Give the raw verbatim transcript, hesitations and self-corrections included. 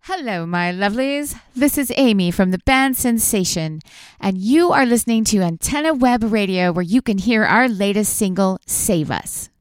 Hello, my lovelies. This is Amy from the band Sensation, and you are listening to Antenna Web Radio, where you can hear our latest single, Save Us.